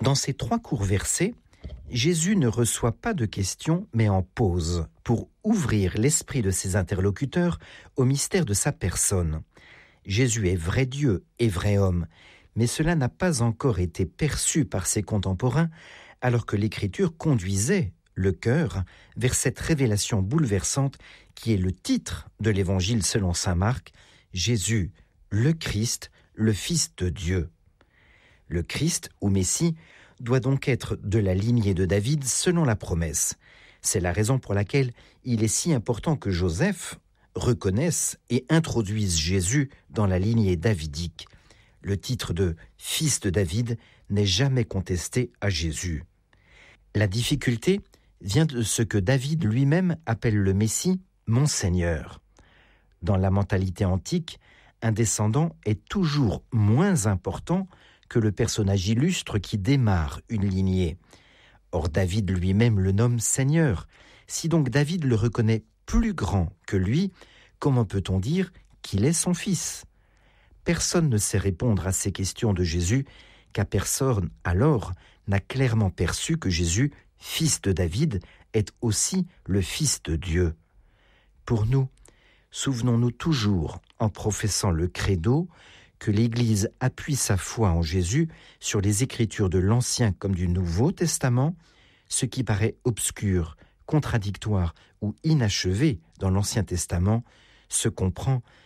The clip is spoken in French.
Dans ces 3 courts versets, Jésus ne reçoit pas de questions, mais en pose, pour ouvrir l'esprit de ses interlocuteurs au mystère de sa personne. Jésus est vrai Dieu et vrai homme, mais cela n'a pas encore été perçu par ses contemporains, alors que l'Écriture conduisait le cœur vers cette révélation bouleversante qui est le titre de l'Évangile selon saint Marc, Jésus, le Christ, le Fils de Dieu. Le Christ, ou Messie, doit donc être de la lignée de David selon la promesse. C'est la raison pour laquelle il est si important que Joseph reconnaisse et introduise Jésus dans la lignée davidique. Le titre de « fils de David » n'est jamais contesté à Jésus. La difficulté vient de ce que David lui-même appelle le Messie « mon Seigneur ». Dans la mentalité antique, un descendant est toujours moins important que le personnage illustre qui démarre une lignée. Or David lui-même le nomme Seigneur. Si donc David le reconnaît plus grand que lui, comment peut-on dire qu'il est son fils ? Personne ne sait répondre à ces questions de Jésus, car personne alors n'a clairement perçu que Jésus, fils de David, est aussi le Fils de Dieu. Pour nous, souvenons-nous toujours, en professant le credo, que l'Église appuie sa foi en Jésus sur les Écritures de l'Ancien comme du Nouveau Testament, ce qui paraît obscur, contradictoire ou inachevé dans l'Ancien Testament se comprend